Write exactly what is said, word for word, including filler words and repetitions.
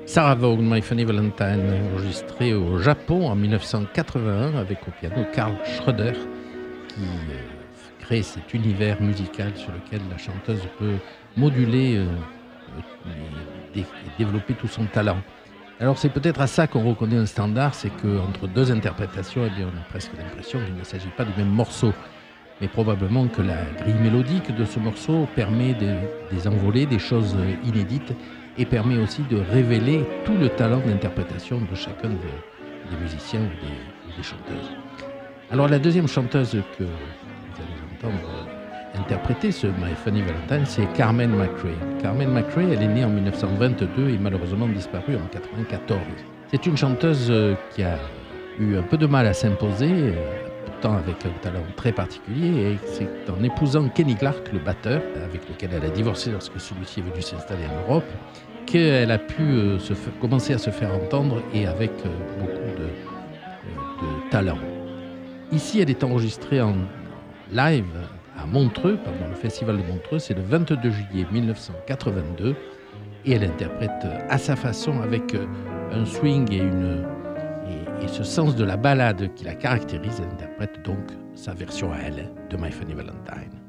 Sarah Vaughan, My Funny Valentine, enregistrée au Japon en mille neuf cent quatre-vingt-un avec au piano Karl Schroeder, qui euh, crée cet univers musical sur lequel la chanteuse peut moduler euh, euh, et, dé- et développer tout son talent. Alors c'est peut-être à ça qu'on reconnaît un standard, c'est qu'entre deux interprétations, eh bien, on a presque l'impression qu'il ne s'agit pas du même morceau, mais probablement que la grille mélodique de ce morceau permet de, des envolées, des choses inédites, et permet aussi de révéler tout le talent d'interprétation de chacun de- des musiciens ou des, ou des chanteuses. Alors la deuxième chanteuse que vous allez entendre euh, interpréter ce My Funny Valentine, c'est Carmen McRae. Carmen McRae, elle est née en mille neuf cent vingt-deux et malheureusement disparue en quatre-vingt-quatorze. C'est une chanteuse euh, qui a eu un peu de mal à s'imposer, euh, pourtant avec un talent très particulier, et c'est en épousant Kenny Clark, le batteur, avec lequel elle a divorcé lorsque celui-ci est venu s'installer en Europe, qu'elle a pu euh, se fa- commencer à se faire entendre et avec euh, beaucoup de, euh, de talent. Ici, elle est enregistrée en, en live à Montreux, pendant le festival de Montreux, c'est le vingt-deux juillet mille neuf cent quatre-vingt-deux, et elle interprète euh, à sa façon avec euh, un swing et, une, et, et ce sens de la ballade qui la caractérise. Elle interprète donc sa version à elle de My Funny Valentine.